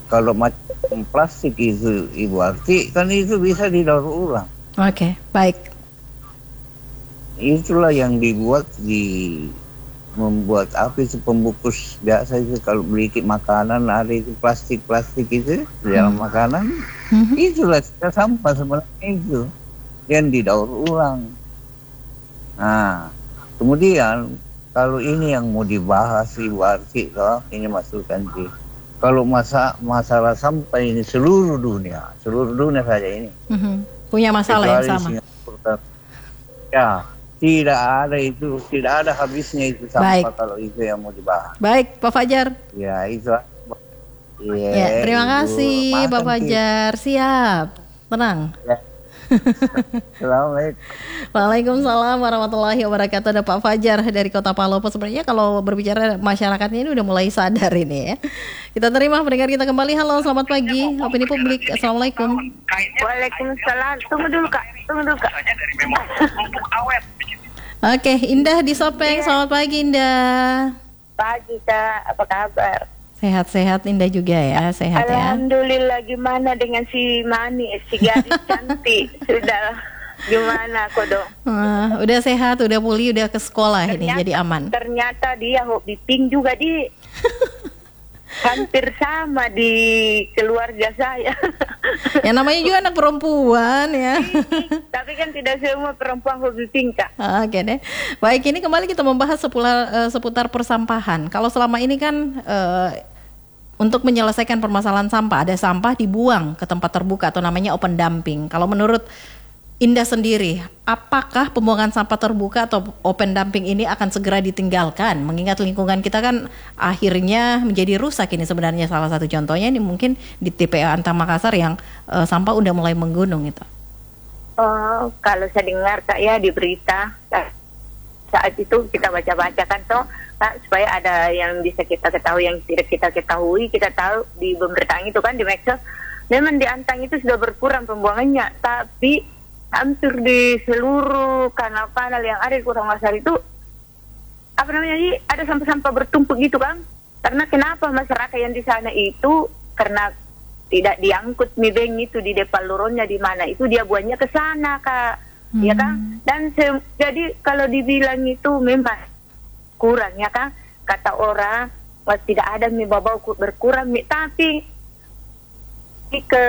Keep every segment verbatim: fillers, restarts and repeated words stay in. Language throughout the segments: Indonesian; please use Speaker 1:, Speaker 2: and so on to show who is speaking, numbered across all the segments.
Speaker 1: kalau macam plastik itu Ibu Arti, kan itu bisa didaur ulang.
Speaker 2: Oke, okay, baik.
Speaker 1: Itulah yang dibuat di membuat apa itu pembungkus biasa itu, kalau beli makanan ada itu plastik-plastik itu di dalam hmm. makanan. Hmm. Itulah sampah sebenarnya itu yang didaur ulang. Nah, kemudian kalau ini yang mau dibahas Ibu Arti, toh, ini masukkan di kalau masa masalah sampah ini seluruh dunia, seluruh dunia saja ini
Speaker 2: mm-hmm. punya masalah yang sama.
Speaker 1: Singapura, ya, tidak ada itu, tidak ada habisnya itu sampah. Baik. Kalau itu yang mau dibahas.
Speaker 2: Baik, Pak Fajar.
Speaker 1: Ya, itu.
Speaker 2: Yeah, ya, terima Ibu. kasih, Makan Pak Fajar. Siap, tenang. Ya.
Speaker 1: Assalamualaikum.
Speaker 2: Waalaikumsalam warahmatullahi wabarakatuh. Ada Pak Fajar dari Kota Palopo. Sebenarnya kalau berbicara masyarakatnya ini udah mulai sadar ini ya. Kita terima pendengar kita kembali. Halo, selamat pagi. Opini publik. Assalamualaikum.
Speaker 3: Waalaikumsalam. Tunggu dulu Kak. Tunggu dulu Kak.
Speaker 2: Oke, Indah di Sopeng. Selamat pagi Indah.
Speaker 3: Pagi Kak. Apa kabar?
Speaker 2: Sehat-sehat Indah juga ya, sehat ya.
Speaker 3: Alhamdulillah. Gimana dengan si Mani, si gadis cantik? Sudah gimana kok dong?
Speaker 2: Uh, udah sehat, udah pulih, udah ke sekolah ternyata, ini jadi aman.
Speaker 3: Ternyata dia hobi pink juga di hampir sama di keluarga saya.
Speaker 2: Ya namanya juga anak perempuan ya.
Speaker 3: Tapi kan tidak semua perempuan hobi pink Kak.
Speaker 2: Oke deh. Baik, ini kembali kita membahas seputar, uh, seputar persampahan. Kalau selama ini kan uh, untuk menyelesaikan permasalahan sampah, ada sampah dibuang ke tempat terbuka atau namanya open dumping. Kalau menurut Indah sendiri, apakah pembuangan sampah terbuka atau open dumping ini akan segera ditinggalkan? Mengingat lingkungan kita kan akhirnya menjadi rusak ini sebenarnya. Salah satu contohnya ini mungkin di T P A Antam Makassar yang uh, sampah udah mulai menggunung itu.
Speaker 3: Oh, kalau saya dengar Kak ya di berita saat itu kita baca-baca kan toh Kak, supaya ada yang bisa kita ketahui, yang tidak kita ketahui, kita tahu di pemberitaan itu kan di medsos. Memang di Antang itu sudah berkurang pembuangannya, tapi hampir di seluruh kanal-kanal yang ada di Kota Makassar itu apa namanya sih, ada sampah-sampah bertumpuk gitu kan. Karena kenapa masyarakat yang di sana itu karena tidak diangkut mibeng itu di depan lorongnya di mana itu dia buangnya ke sana Kak. Hmm. Ya kan? Dan se- jadi kalau dibilang itu memang kurang ya kan. Kata orang wah, tidak ada mie babau berkurang mie, tapi ke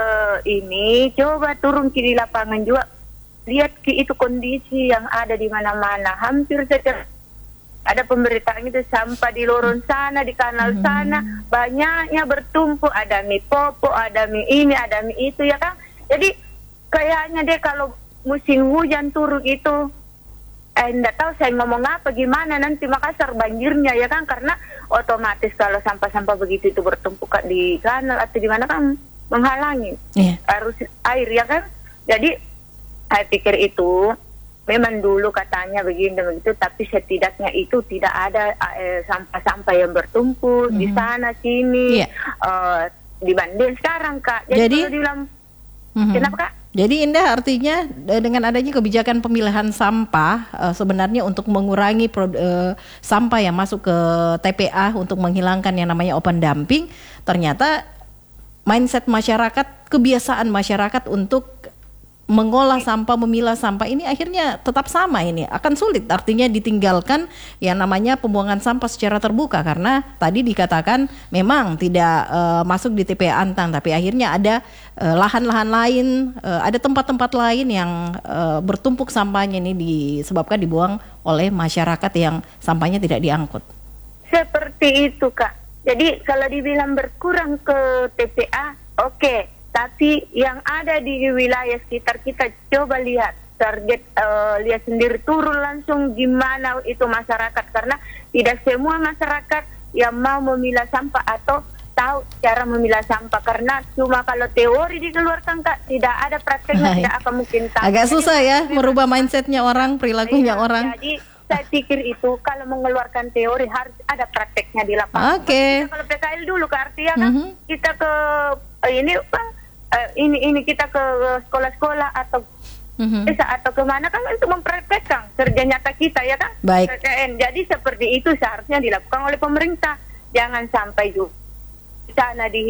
Speaker 3: ini coba turun ke di lapangan juga, lihat ke itu kondisi yang ada di mana-mana. Hampir saja ada pemberitaan itu sampah di lorong sana, di kanal hmm. sana banyaknya bertumpuk, ada mie popo, ada mie ini, ada mie itu ya kan. Jadi kayaknya deh kalau musim hujan turun itu eh enggak tahu saya ngomong apa gimana nanti Makassar banjirnya ya kan, karena otomatis kalau sampah-sampah begitu itu bertumpuk di kanal atau di mana kan menghalangi yeah. arus air ya kan. Jadi saya pikir itu memang dulu katanya begini dan begitu, tapi setidaknya itu tidak ada eh, sampah-sampah yang bertumpuk mm-hmm. di sana sini yeah. uh, dibanding sekarang Kak. Jadi, Jadi kalau dibilang mm-hmm. kenapa Kak?
Speaker 2: Jadi Indah artinya dengan adanya kebijakan pemilihan sampah uh, sebenarnya untuk mengurangi pro, uh, sampah yang masuk ke T P A untuk menghilangkan yang namanya open dumping, ternyata mindset masyarakat, kebiasaan masyarakat untuk mengolah sampah, memilah sampah ini akhirnya tetap sama, ini akan sulit artinya ditinggalkan yang namanya pembuangan sampah secara terbuka, karena tadi dikatakan memang tidak uh, masuk di T P A Antang, tapi akhirnya ada uh, lahan-lahan lain, uh, ada tempat-tempat lain yang uh, bertumpuk sampahnya ini disebabkan dibuang oleh masyarakat yang sampahnya tidak diangkut.
Speaker 3: Seperti itu Kak. Jadi kalau dibilang berkurang ke T P A, oke. Okay. Tapi yang ada di wilayah sekitar kita, coba lihat, target uh, lihat sendiri turun langsung gimana itu masyarakat. Karena tidak semua masyarakat yang mau memilah sampah atau tahu cara memilah sampah. Karena cuma kalau teori dikeluarkan Kak, tidak ada prakteknya, tidak akan mungkin tahu.
Speaker 2: Agak susah ya merubah mindsetnya orang, perilakunya ya, orang.
Speaker 3: Jadi saya pikir itu kalau mengeluarkan teori harus ada prakteknya di lapangan.
Speaker 2: Oke. Okay.
Speaker 3: Kalau P K L dulu Kak, artinya kan mm-hmm. kita ke uh, ini apa? Uh, ini ini kita ke sekolah-sekolah atau mm-hmm. desa atau kemana kan untuk mempraktekkan kerja nyata kita ya kan.
Speaker 2: Baik.
Speaker 3: P K N. Jadi seperti itu seharusnya dilakukan oleh pemerintah. Jangan sampai juga sana di